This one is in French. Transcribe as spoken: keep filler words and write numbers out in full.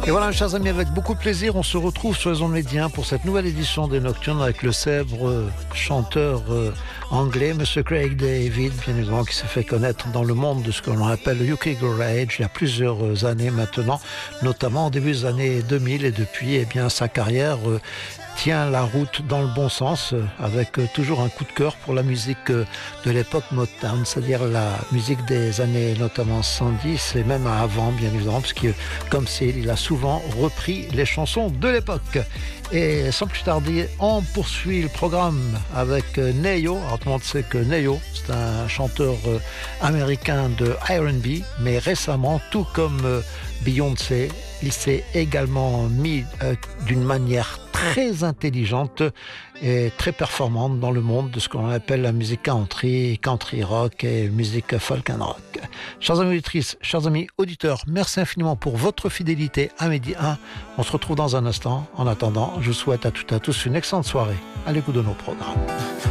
Et voilà, chers amis, avec beaucoup de plaisir, on se retrouve sur les ondes médias pour cette nouvelle édition des Nocturnes avec le célèbre euh, chanteur euh, anglais, Monsieur Craig David, bien évidemment, qui s'est fait connaître dans le monde de ce que l'on appelle le U K Garage il y a plusieurs années maintenant, notamment au début des années deux mille, et depuis, eh bien, sa carrière euh, tient la route dans le bon sens, euh, avec euh, toujours un coup de cœur pour la musique euh, de l'époque Motown, c'est-à-dire la musique des années notamment soixante-dix et même avant, bien évidemment, parce que comme c'est, il a souvent repris les chansons de l'époque. Et sans plus tarder, on poursuit le programme avec euh, Ne-Yo. Alors tout le monde sait que Ne-Yo, c'est un chanteur euh, américain de R and B, mais récemment, tout comme euh, Beyoncé, il s'est également mis euh, d'une manière très intelligente et très performante dans le monde de ce qu'on appelle la musique country, country rock et musique folk and rock. Chers amis auditrices, chers amis auditeurs, merci infiniment pour votre fidélité à Midi un. On se retrouve dans un instant. En attendant, je vous souhaite à toutes et à tous une excellente soirée à l'écoute de nos programmes.